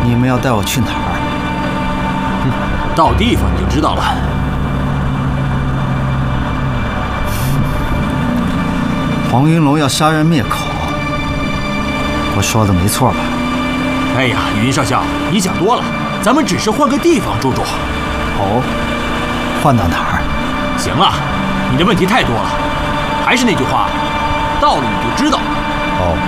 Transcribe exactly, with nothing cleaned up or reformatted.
你们要带我去哪儿？ 嗯，到地方你就知道了。 黄云龙要杀人灭口，我说的没错吧？ 哎呀，云少校，你想多了，咱们只是换个地方住住。 哦，换到哪儿？ 行了，你的问题太多了，还是那句话，到了你就知道。 哦。